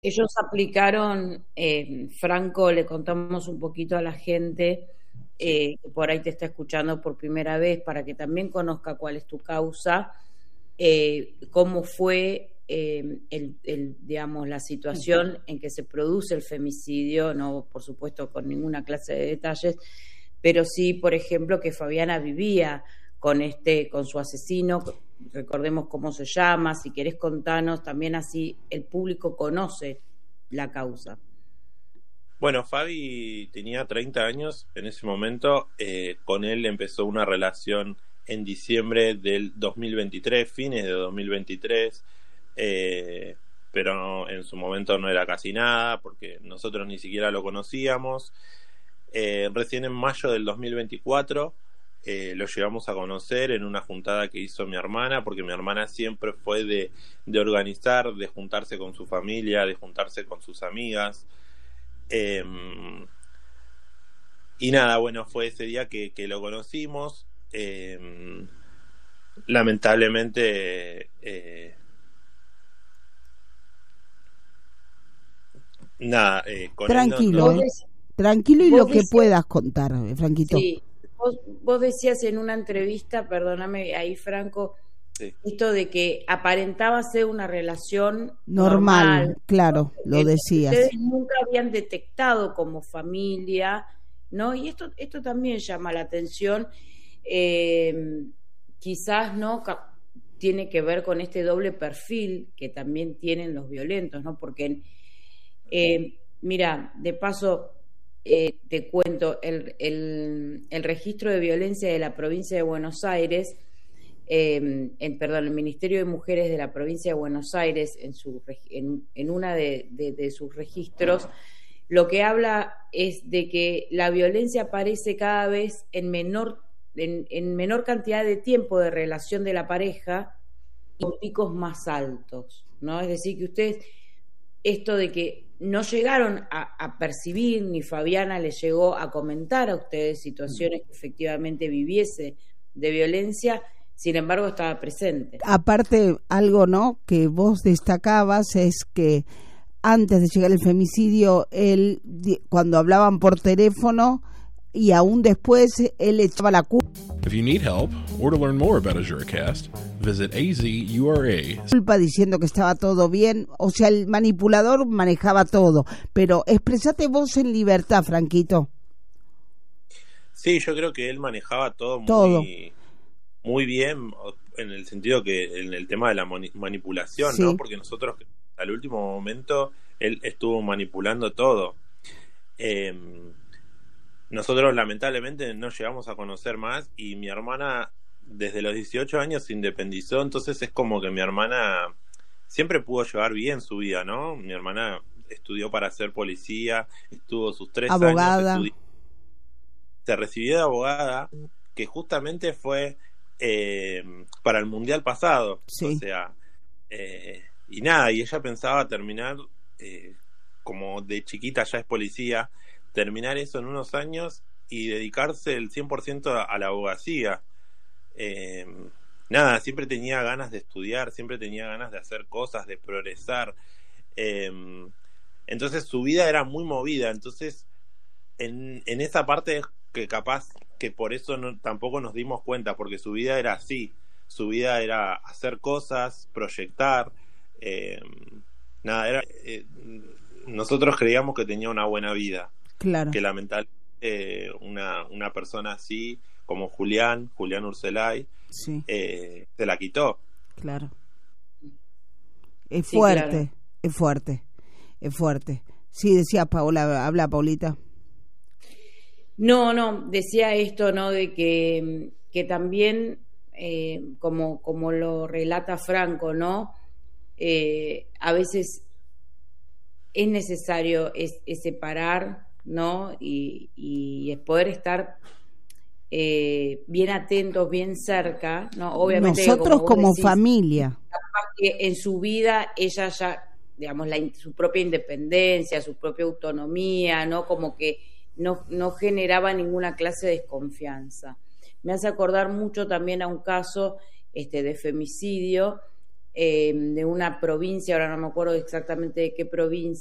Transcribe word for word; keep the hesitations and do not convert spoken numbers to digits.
Ellos aplicaron, eh, Franco, le contamos un poquito a la gente eh, que por ahí te está escuchando por primera vez para que también conozca cuál es tu causa, eh, cómo fue eh, el, el, digamos, la situación en que se produce el femicidio, no por supuesto con ninguna clase de detalles, pero sí, por ejemplo, que Fabiana vivía con este, con su asesino. Recordemos cómo se llama, si querés contarnos, también así el público conoce la causa. Bueno, Fabi tenía treinta años en ese momento, eh, con él empezó una relación en diciembre del dos mil veintitrés, fines de dos mil veintitrés, eh, pero en su momento no era casi nada, porque nosotros ni siquiera lo conocíamos. Eh, recién en mayo del dos mil veinticuatro eh, lo llegamos a conocer en una juntada que hizo mi hermana, porque mi hermana siempre fue de, de organizar, de juntarse con su familia, de juntarse con sus amigas. Eh, y nada, bueno, fue ese día que, que lo conocimos. Eh, lamentablemente eh, nada, eh, con tranquilo, él no, no... Eh. tranquilo y lo que decías, puedas contar, Franquito. Sí, vos, vos decías en una entrevista, perdóname ahí, Franco, sí, esto de que aparentaba ser una relación normal, normal, claro, lo decías. Ustedes nunca habían detectado como familia, ¿no? Y esto, esto también llama la atención, eh, quizás, ¿no? Tiene que ver con este doble perfil que también tienen los violentos, ¿no? Porque, eh, mira, de paso, eh, te cuento, el, el, el registro de violencia de la provincia de Buenos Aires, eh, en, perdón, el Ministerio de Mujeres de la provincia de Buenos Aires, en, su, en, en una de, de, de sus registros, lo que habla es de que la violencia aparece cada vez en menor, en, en menor cantidad de tiempo de relación de la pareja y con picos más altos, ¿no? Es decir, que ustedes, esto de que no llegaron a, a percibir, ni Fabiana les llegó a comentar a ustedes situaciones que efectivamente viviese de violencia, sin embargo estaba presente. Aparte, algo, ¿no?, que vos destacabas es que antes de llegar el femicidio, él, cuando hablaban por teléfono y aún después, él echaba la culpa. If you need help or to learn more about AzuraCast, visit A Z U R A. Culpa diciendo que estaba todo bien, o sea, el manipulador manejaba todo, pero expresate vos en libertad, Franquito. Sí, yo creo que él manejaba todo muy, todo. muy bien, en el sentido que en el tema de la manipulación, sí, ¿no? Porque nosotros al último momento él estuvo manipulando todo. Eh, nosotros lamentablemente no llegamos a conocer más y mi hermana desde los dieciocho años se independizó, entonces es como que mi hermana siempre pudo llevar bien su vida, ¿no? Mi hermana estudió para ser policía, estuvo sus tres abogada. años, se recibió de abogada, que justamente fue eh, para el mundial pasado, sí. O sea, eh, y nada, y ella pensaba terminar, eh, como de chiquita ya es policía, terminar eso en unos años y dedicarse el cien por ciento a, a la abogacía. Eh, nada, siempre tenía ganas de estudiar, siempre tenía ganas de hacer cosas, de progresar. Eh, entonces su vida era muy movida, entonces en, en esa parte que capaz que por eso no, tampoco nos dimos cuenta, porque su vida era así, su vida era hacer cosas, proyectar, eh, nada, era, eh, nosotros creíamos que tenía una buena vida, claro, que lamentablemente eh, una, una persona así como Julián, Julián Urselay, sí. eh, se la quitó. Claro. Es fuerte, sí, claro. es fuerte, es fuerte. Sí, decía Paola, habla Paulita. No, no, decía esto, ¿no? De que, que también, eh, como, como lo relata Franco, ¿no? Eh, a veces es necesario es, es separar, ¿no? Y, y es poder estar eh, bien atentos, bien cerca, ¿no? Obviamente nosotros como, como decís, familia. Capaz que en su vida ella ya, digamos, la, su propia independencia, su propia autonomía, ¿no? Como que no, no generaba ninguna clase de desconfianza. Me hace acordar mucho también a un caso este, de femicidio eh, de una provincia, ahora no me acuerdo exactamente de qué provincia,